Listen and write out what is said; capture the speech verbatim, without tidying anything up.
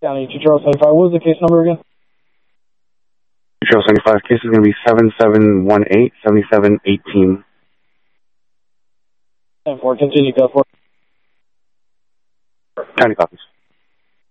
County, Charles seventy-five. What was the case number again? Charles seventy-five, case is going to be seven seven one eight, seven seven one eight. ten four, continue, go for it. County copies.